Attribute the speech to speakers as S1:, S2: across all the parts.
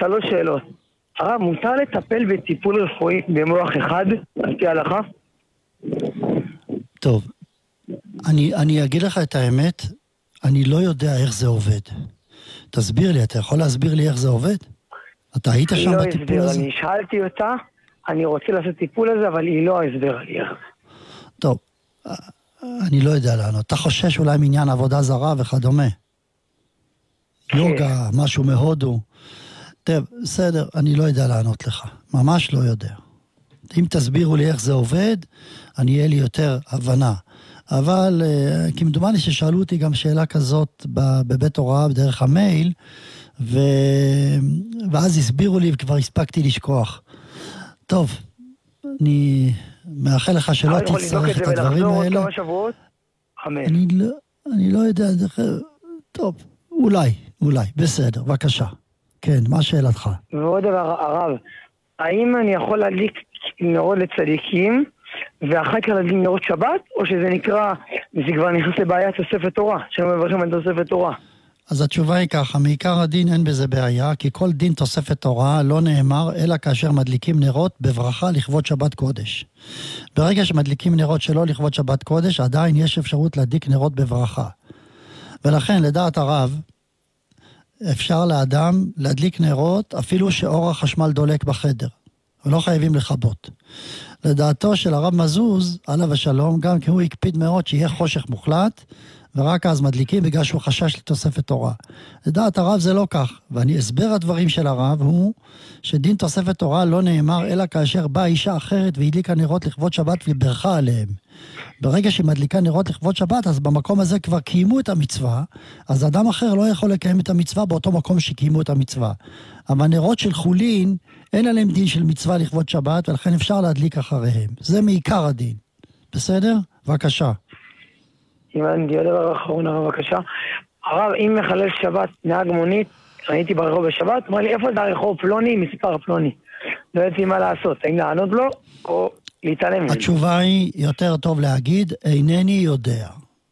S1: 3 שאלות. הרב, מותר לטפל בטיפול רפואי במוח אחד, על פי ההלכה?
S2: טוב, אני אגיד לך את האמת, אני לא יודע איך זה עובד. תסביר לי, אתה יכול להסביר לי איך זה עובד? אתה היית שם בטיפול הזה?
S1: אני שאלתי אותה, אני רוצה לעשות טיפול הזה, אבל היא לא הסבירה לי איך.
S2: טוב, אני לא יודע לענות. אתה חושש אולי מעניין עבודה זרה וכדומה? יוגה, משהו מהודו. טוב, בסדר, אני לא יודע לענות לך. ממש לא יודע. אם תסבירו לי איך זה עובד, אני אהיה לי יותר הבנה. אבל כמדומני ששאלו אותי גם שאלה כזאת בבית הוראה בדרך המייל, ואז הסבירו לי וכבר הספקתי לשכוח. טוב, אני מאחל לך שלא תצטרך את הדברים האלה. אני לא יודע, טוב, אולי, בסדר, בבקשה. כן, מה שאלתך?
S1: ועוד דבר, הרב, האם אני יכול להדליק נרות לצדיקים, ואחר כך להדליק נרות שבת, או שזה נקרא, זה כבר נכנס לבעיה תוספת תורה, שאנחנו מברכים על תוספת תורה?
S2: אז התשובה היא ככה, מעיקר הדין אין בזה בעיה, כי כל דין תוספת תורה לא נאמר, אלא כאשר מדליקים נרות בברכה לכבוד שבת קודש. ברגע שמדליקים נרות שלא לכבוד שבת קודש, עדיין יש אפשרות להדליק נרות בברכה. ולכן, לדעת הרב, אפשר לאדם להדליק נרות אפילו שאור החשמל דולק בחדר, ולא חייבים לכבות. לדעתו של הרב מזוז, עליו השלום, גם כי הוא הקפיד מאוד שיהיה חושך מוחלט, ורק אז מדליקים בגלל שהוא חשש לתוספת תורה. לדעת הרב זה לא כך, ואני אסבר הדברים של הרב הוא שדין תוספת תורה לא נאמר אלא כאשר באה אישה אחרת והדליקה נרות לכבוד שבת וברכה עליהם. ברגע שמדליקה נרות לכבוד שבת, אז במקום הזה כבר קיימו את המצווה, אז אדם אחר לא יכול לקיים את המצווה באותו מקום שקיימו את המצווה. אבל נרות של חולין, אין עליהם דין של מצווה לכבוד שבת, ולכן אפשר להדליק אחריהם. זה מעיקר הדין. בסדר? בבקשה.
S1: אם אני דבר אחרון, הרב, בבקשה. הרב, אם מחלל שבת נהג מונית, ראיתי ברחוב בשבת, אמר לי, איפה זה הרחוב פלוני, מספר פלוני? לא ידעתי מה לעשות, האם לענות לו, או להתעלם?
S2: התשובה היא יותר טוב להגיד, אינני יודע.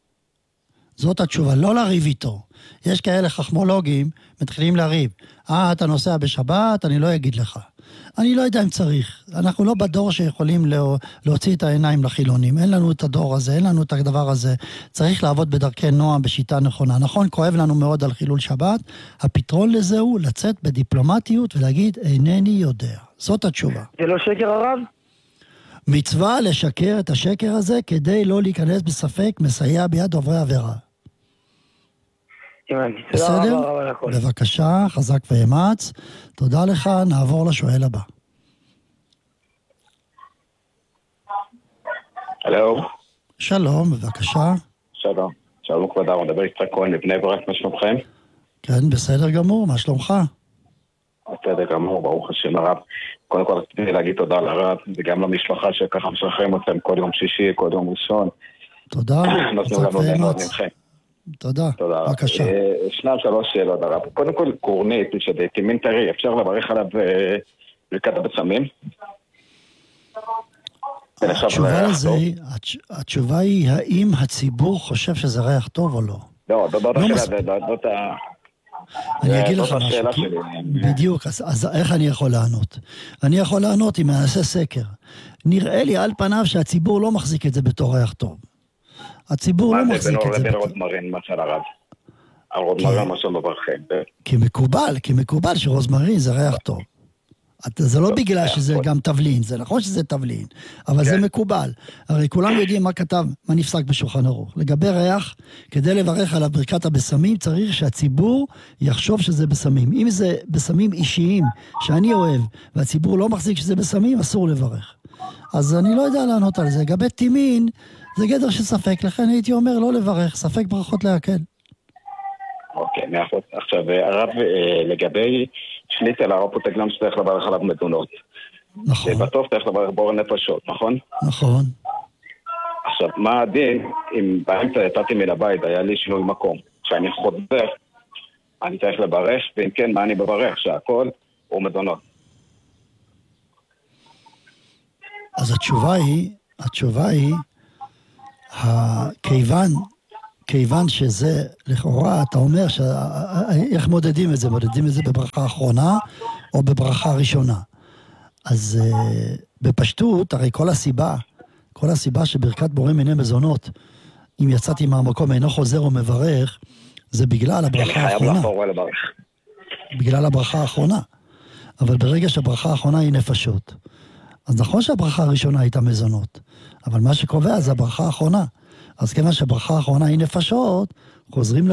S2: זאת התשובה, לא לריב איתו. יש כאלה חכמולוגים, מתחילים לריב. אתה נוסע בשבת, אני לא אגיד לך. אני לא יודע אם צריך. אנחנו לא בדור שיכולים להוציא את העיניים לחילונים. אין לנו את הדור הזה, אין לנו את הדבר הזה. צריך לעבוד בדרכי נועם, בשיטה נכונה. נכון, כואב לנו מאוד על חילול שבת. הפתרון לזה הוא לצאת בדיפלומטיות ולהגיד, אינני יודע. זאת התשובה.
S1: זה לא שקר הרב?
S2: מצווה לשקר את השקר הזה כדי לא להיכנס בספק, מסייע ביד עוברי עבירה. בסדר? בבקשה, חזק ואמץ. תודה לך, נעבור לשואל הבא.
S3: הלו.
S2: שלום, בבקשה.
S3: שלום. שלום כבוד הרב, מדבר יצחק כהן מבני ברק, מה שלומכם?
S2: כן, בסדר גמור, מה שלומך?
S3: בסדר גמור, ברוך השם הרב. קודם כל רציתי להגיד תודה לרב, וגם למשפחה שככה משחררים אתכם כל יום שישי, כל יום ראשון.
S2: תודה, חזק ואמץ. תודה, בבקשה.
S3: שניים 3 שאלות הרב. קודם כל קורנית, שתימין טרי, אפשר לברך עליו ברכת הבצמים?
S2: התשובה היא, האם הציבור חושב שזה ריח טוב או לא?
S3: לא,
S2: אני אגיד לך משהו, בדיוק, אז איך אני יכול לענות? אני יכול לענות אם אני אעשה סקר. נראה לי על פניו שהציבור לא מחזיק את זה בתור ריח טוב. הציבור לא מחזיק את זה.
S3: מה זה רוזמרין, מה של הרב? על רוזמרין מה שמברכים.
S2: כי מקובל שרוזמרין זה ריח טוב. זה לא בגלל שזה גם תבלין, זה נכון שזה תבלין, אבל זה מקובל. הרי כולם יודעים מה כתב, מה נפסק בשולחן ערוך. לגבי ריח, כדי לברך על ברכת הבשמים, צריך שהציבור יחשוב שזה בשמים. אם זה בשמים אישיים שאני אוהב, והציבור לא מחזיק שזה בשמים, אסור לברך. אז אני לא יודע לענות על זה. לגבי תימין, זה גדר של ספק, לכן הייתי אומר לא לברך, ספק ברכות להקל.
S3: אוקיי, מאחוז. עכשיו, הרב, לגבי שליטל, הרב פותק גם שצריך לברך עליו מדונות.
S2: נכון.
S3: ובטוב צריך לברך בור נפשות, נכון?
S2: נכון.
S3: עכשיו, מה הדין אם באמצע יצאתי מן הבית, היה לי שינוי מקום. כשאני חוזר, אני צריך לברך, ואם כן, מה אני בברך? שהכל הוא מדונות.
S2: אז התשובה היא, כיוון שזה, לכאורה, אתה אומר איך מודדים את זה? מודדים את זה בברכה האחרונה, או בברכה ראשונה. אז בפשטות, הרי כל הסיבה שברכת בורא מיני מזונות, אם יצאתי מהמקום אינו חוזר או מברך, זה בגלל הברכה האחרונה. בגלל הברכה האחרונה. אבל ברגע שהברכה האחרונה היא נפשות, אז נכון שהברכה הראשונה הייתה מזונות, אבל מה שקובע זה הברכה האחרונה. אז כיוון שהברכה האחרונה היא נפשות, חוזרים